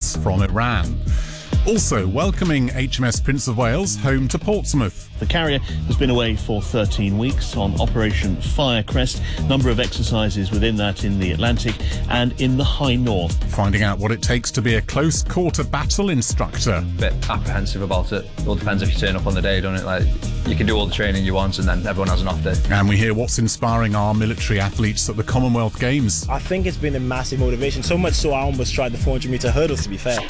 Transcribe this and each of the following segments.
attacks from Iran. Also welcoming HMS Prince of Wales home to Portsmouth. The carrier has been away for 13 weeks on Operation Firecrest. Number of exercises within that in the Atlantic and in the High North. Finding out what it takes to be a close quarter battle instructor. A bit apprehensive about it. It all depends if you turn up on the day, don't it? Like, you can do all the training you want and then everyone has an off day. And we hear what's inspiring our military athletes at the Commonwealth Games. I think it's been a massive motivation, so much so I almost tried the 400-metre hurdles, to be fair.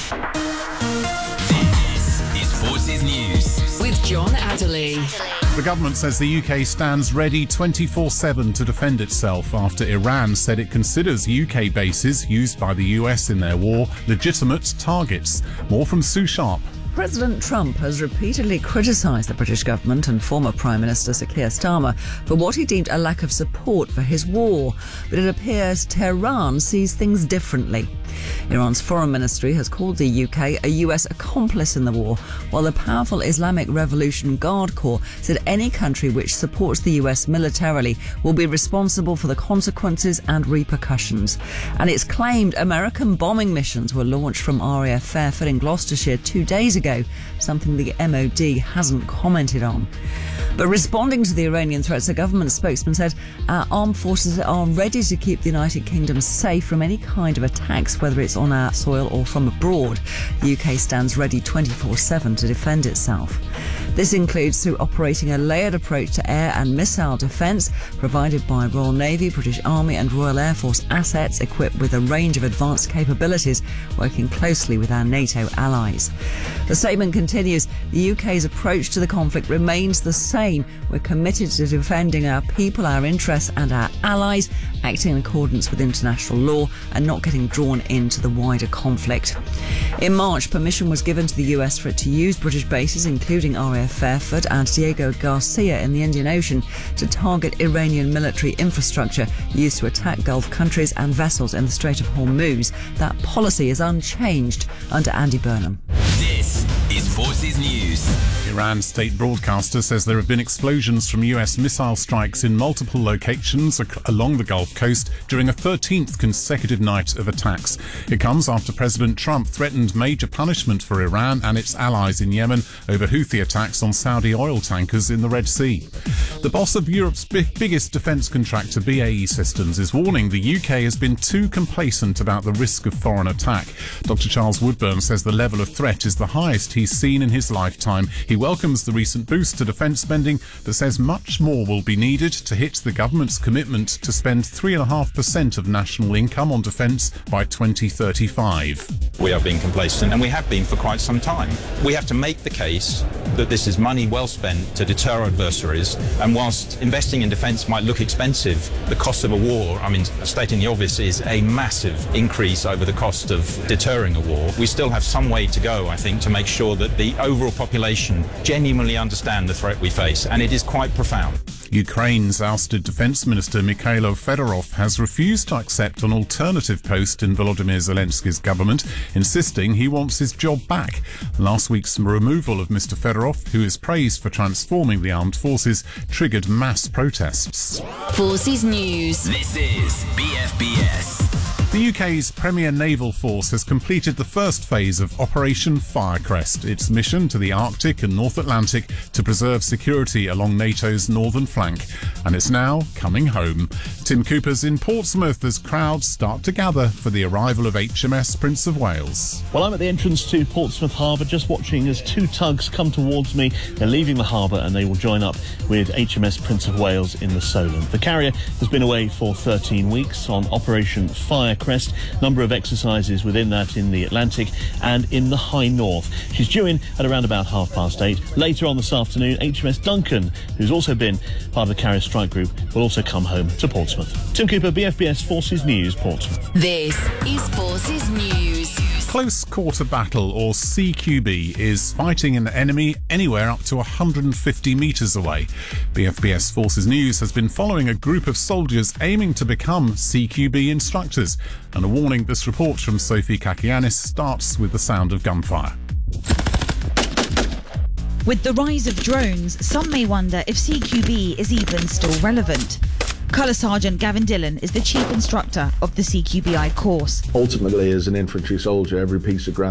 Forces News with John Adderley. The government says the UK stands ready 24/7 to defend itself after Iran said it considers UK bases used by the US in their war legitimate targets. More from Sue Sharp. President Trump has repeatedly criticised the British government and former Prime Minister Sir Keir Starmer for what he deemed a lack of support for his war. But it appears Tehran sees things differently. Iran's foreign ministry has called the UK a US accomplice in the war, while the powerful Islamic Revolution Guard Corps said any country which supports the US militarily will be responsible for the consequences and repercussions. And it's claimed American bombing missions were launched from RAF Fairford in Gloucestershire 2 days ago, something the MOD hasn't commented on. But responding to the Iranian threats, a government spokesman said our armed forces are ready to keep the United Kingdom safe from any kind of attacks, whether it's on our soil or from abroad. The UK stands ready 24/7 to defend itself. This includes through operating a layered approach to air and missile defence, provided by Royal Navy, British Army and Royal Air Force assets equipped with a range of advanced capabilities, working closely with our NATO allies. The statement continues, the UK's approach to the conflict remains the same. We're committed to defending our people, our interests and our allies, acting in accordance with international law and not getting drawn into the wider conflict. In March, permission was given to the US for it to use British bases, including RAF Fairford and Diego Garcia in the Indian Ocean, to target Iranian military infrastructure used to attack Gulf countries and vessels in the Strait of Hormuz. That policy is unchanged under Andy Burnham. This is Forces News. Iran's state broadcaster says there have been explosions from US missile strikes in multiple locations along the Gulf Coast during a 13th consecutive night of attacks. It comes after President Trump threatened major punishment for Iran and its allies in Yemen over Houthi attacks on Saudi oil tankers in the Red Sea. The boss of Europe's biggest defence contractor, BAE Systems, is warning the UK has been too complacent about the risk of foreign attack. Dr. Charles Woodburn says the level of threat is the highest he's seen in his lifetime. He welcomes the recent boost to defence spending, but says much more will be needed to hit the government's commitment to spend 3.5% of national income on defence by 2035. We are being complacent, and we have been for quite some time. We have to make the case that this is money well spent to deter adversaries, and whilst investing in defence might look expensive, the cost of a war, stating the obvious, is a massive increase over the cost of deterring a war. We still have some way to go, I think, to make sure that the overall population genuinely understand the threat we face, and it is quite profound. Ukraine's ousted Defence Minister Mikhailo Fedorov has refused to accept an alternative post in Volodymyr Zelensky's government, insisting he wants his job back. Last week's removal of Mr. Fedorov, who is praised for transforming the armed forces, triggered mass protests. Forces News. This is BFBS. The UK's premier naval force has completed the first phase of Operation Firecrest, its mission to the Arctic and North Atlantic to preserve security along NATO's northern flank. And it's now coming home. Tim Cooper's in Portsmouth as crowds start to gather for the arrival of HMS Prince of Wales. Well, I'm at the entrance to Portsmouth Harbour, just watching as two tugs come towards me. They're leaving the harbour and they will join up with HMS Prince of Wales in the Solent. The carrier has been away for 13 weeks on Operation Firecrest. Number of exercises within that in the Atlantic and in the High North. She's due in at around about 8:30. Later on this afternoon, HMS Duncan, who's also been part of the carrier strike group, will also come home to Portsmouth. Tim Cooper, BFBS Forces News, Portsmouth. This is Forces News. Close Quarter Battle, or CQB, is fighting an enemy anywhere up to 150 metres away. BFBS Forces News has been following a group of soldiers aiming to become CQB instructors. And a warning, this report from Sophie Kakianis starts with the sound of gunfire. With the rise of drones, some may wonder if CQB is even still relevant. Colour Sergeant Gavin Dillon is the chief instructor of the CQBI course. Ultimately, as an infantry soldier, every piece of ground